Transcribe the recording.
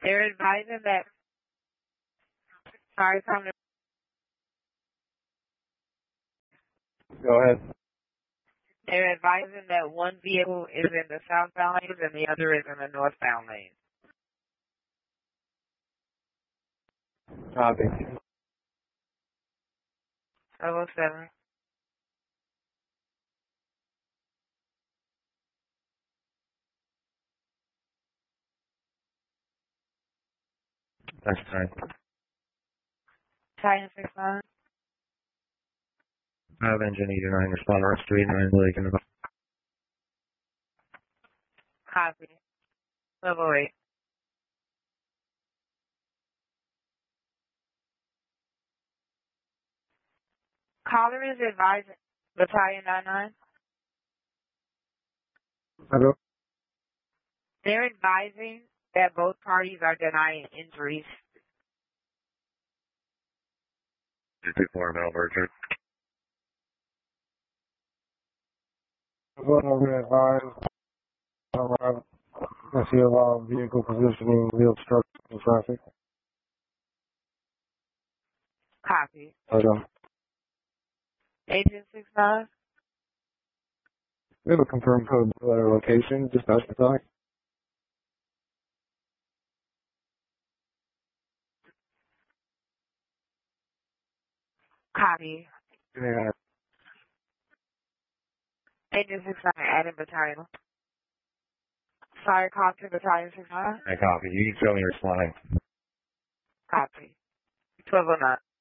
They're advising that, sorry, Go ahead. they're advising that one vehicle is in the southbound lanes and the other is in the northbound lane. Copy. 007. That's fine. Titan 69. I have engine 89, respond rest 289, Lake. Copy. Level 8. Caller is advising Battalion 99. Hello? They're advising that both parties are denying injuries. 224 Malvern. What I'm going to advise, I see a lot of vehicle positioning, wheel obstruction in traffic. Copy. Okay. Agent 69. We have a confirmed code letter location, just specify. Copy. Yeah. Agent 69, adding battalion. Fire call to Battalion 69. I copy. You can show me responding. Copy. 1209.